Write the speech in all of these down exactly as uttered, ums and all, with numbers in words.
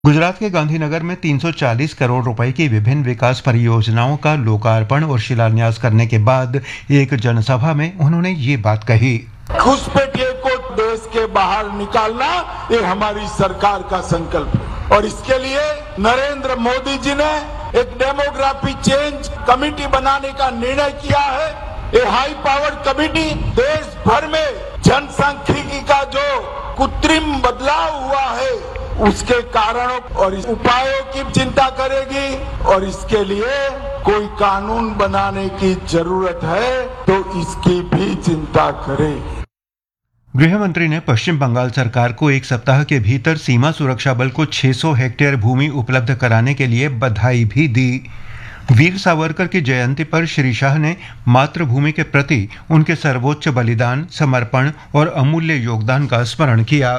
गुजरात के गांधीनगर में तीन सौ चालीस करोड़ रुपए की विभिन्न विकास परियोजनाओं का लोकार्पण और शिलान्यास करने के बाद एक जनसभा में उन्होंने ये बात कही। घुसपैठिए को देश के बाहर निकालना ये हमारी सरकार का संकल्प है और इसके लिए नरेंद्र मोदी जी ने एक डेमोग्राफी चेंज कमेटी बनाने का निर्णय किया है। ये हाई पावर्ड कमेटी देश भर में जनसांख्यिकी का जो कृत्रिम बदलाव हुआ है उसके कारणों और उपायों की चिंता करेगी और इसके लिए कोई कानून बनाने की जरूरत है तो इसकी भी चिंता करेगी। गृह मंत्री ने पश्चिम बंगाल सरकार को एक सप्ताह के भीतर सीमा सुरक्षा बल को छह सौ हेक्टेयर भूमि उपलब्ध कराने के लिए बधाई भी दी। वीर सावरकर की जयंती पर श्री शाह ने मातृभूमि के प्रति उनके सर्वोच्च बलिदान, समर्पण और अमूल्य योगदान का स्मरण किया।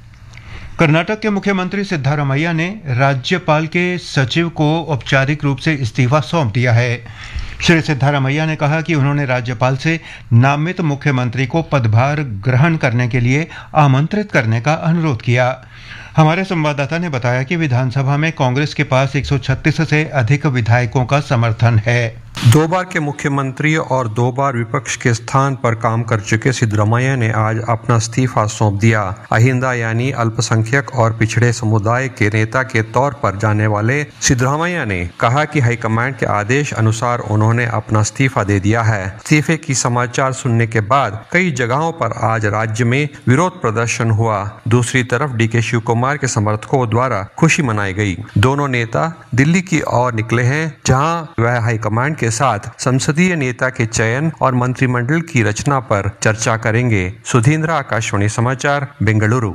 कर्नाटक के मुख्यमंत्री सिद्धारमैया ने राज्यपाल के सचिव को औपचारिक रूप से इस्तीफा सौंप दिया है। श्री सिद्धारमैया ने कहा कि उन्होंने राज्यपाल से नामित मुख्यमंत्री को पदभार ग्रहण करने के लिए आमंत्रित करने का अनुरोध किया। हमारे संवाददाता ने बताया कि विधानसभा में कांग्रेस के पास एक सौ छत्तीस से अधिक विधायकों का समर्थन है। दो बार के मुख्यमंत्री और दो बार विपक्ष के स्थान पर काम कर चुके सिद्धरामैया ने आज अपना इस्तीफा सौंप दिया। अहिंदा यानी अल्पसंख्यक और पिछड़े समुदाय के नेता के तौर पर जाने वाले सिद्धरामैया ने कहा कि हाईकमांड के आदेश अनुसार उन्होंने अपना इस्तीफा दे दिया है। इस्तीफे की समाचार सुनने के बाद कई जगहों पर आज राज्य में विरोध प्रदर्शन हुआ। दूसरी तरफ डी के शिव कुमार के समर्थकों द्वारा खुशी मनाई गई। दोनों नेता दिल्ली की ओर निकले हैं, जहां वह हाईकमांड के साथ संसदीय नेता के चयन और मंत्रिमंडल की रचना पर चर्चा करेंगे। सुधींद्र, आकाशवाणी समाचार, बेंगलुरु।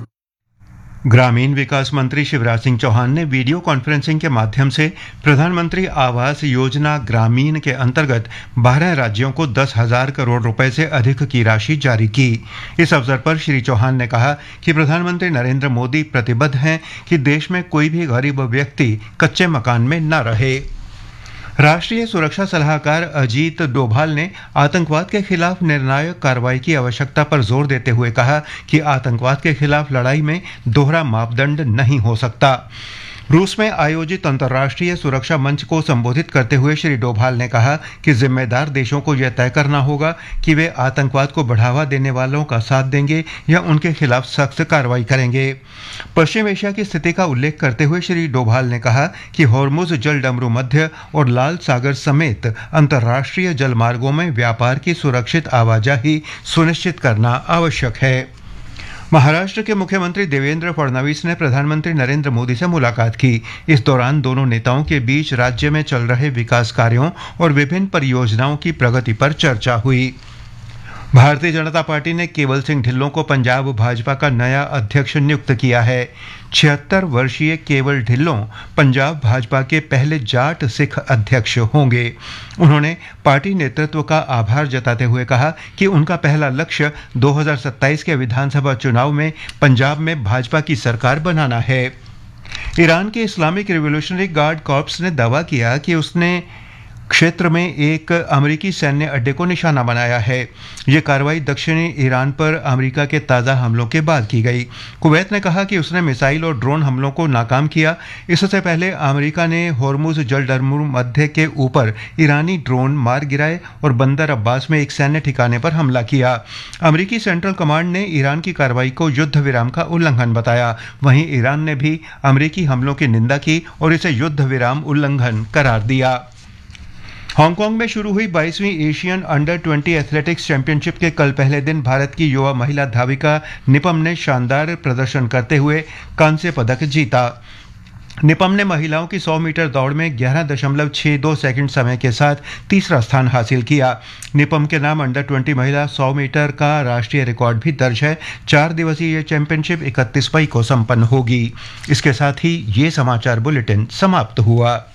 ग्रामीण विकास मंत्री शिवराज सिंह चौहान ने वीडियो कॉन्फ्रेंसिंग के माध्यम से प्रधानमंत्री आवास योजना ग्रामीण के अंतर्गत बारह राज्यों को दस हजार करोड़ रुपए से अधिक की राशि जारी की। इस अवसर पर श्री चौहान ने कहा कि प्रधानमंत्री नरेंद्र मोदी प्रतिबद्ध हैं कि देश में कोई भी गरीब व्यक्ति कच्चे मकान में न रहे। राष्ट्रीय सुरक्षा सलाहकार अजीत डोभाल ने आतंकवाद के खिलाफ निर्णायक कार्रवाई की आवश्यकता पर जोर देते हुए कहा कि आतंकवाद के खिलाफ लड़ाई में दोहरा मापदंड नहीं हो सकता। रूस में आयोजित अंतर्राष्ट्रीय सुरक्षा मंच को संबोधित करते हुए श्री डोभाल ने कहा कि जिम्मेदार देशों को यह तय करना होगा कि वे आतंकवाद को बढ़ावा देने वालों का साथ देंगे या उनके खिलाफ सख्त कार्रवाई करेंगे। पश्चिम एशिया की स्थिति का उल्लेख करते हुए श्री डोभाल ने कहा कि हॉर्मुज जलडमरू मध्य और लाल सागर समेत अंतर्राष्ट्रीय जलमार्गों में व्यापार की सुरक्षित आवाजाही सुनिश्चित करना आवश्यक है। महाराष्ट्र के मुख्यमंत्री देवेंद्र फडणवीस ने प्रधानमंत्री नरेंद्र मोदी से मुलाकात की। इस दौरान दोनों नेताओं के बीच राज्य में चल रहे विकास कार्यों और विभिन्न परियोजनाओं की प्रगति पर चर्चा हुई। भारतीय जनता पार्टी ने केवल सिंह ढिल्लों को पंजाब भाजपा का नया अध्यक्ष नियुक्त किया है। छिहत्तर वर्षीय केवल ढिल्लों पंजाब भाजपा के पहले जाट सिख अध्यक्ष होंगे। उन्होंने पार्टी नेतृत्व का आभार जताते हुए कहा कि उनका पहला लक्ष्य दो हज़ार सत्ताईस के विधानसभा चुनाव में पंजाब में भाजपा की सरकार बनाना है। ईरान के इस्लामिक रिवॉल्यूशनरी गार्ड कॉर्प्स ने दावा किया कि उसने क्षेत्र में एक अमेरिकी सैन्य अड्डे को निशाना बनाया है। ये कार्रवाई दक्षिणी ईरान पर अमेरिका के ताज़ा हमलों के बाद की गई। कुवैत ने कहा कि उसने मिसाइल और ड्रोन हमलों को नाकाम किया। इससे पहले अमेरिका ने हॉर्मुज जलडमरू मध्य के ऊपर ईरानी ड्रोन मार गिराए और बंदर अब्बास में एक सैन्य ठिकाने पर हमला किया। अमेरिकी सेंट्रल कमांड ने ईरान की कार्रवाई को युद्ध विराम का उल्लंघन बताया। वहीं ईरान ने भी अमेरिकी हमलों की निंदा की और इसे युद्ध विराम उल्लंघन करार दिया। हांगकांग में शुरू हुई बाईसवीं एशियन अंडर बीस एथलेटिक्स चैंपियनशिप के कल पहले दिन भारत की युवा महिला धाविका निपम ने शानदार प्रदर्शन करते हुए कांस्य पदक जीता। निपम ने महिलाओं की सौ मीटर दौड़ में ग्यारह दशमलव छह दो सेकंड समय के साथ तीसरा स्थान हासिल किया। निपम के नाम अंडर बीस महिला सौ मीटर का राष्ट्रीय रिकॉर्ड भी दर्ज है। चार दिवसीय यह चैंपियनशिप इकतीस मई को संपन्न होगी। इसके साथ ही ये समाचार बुलेटिन समाप्त हुआ।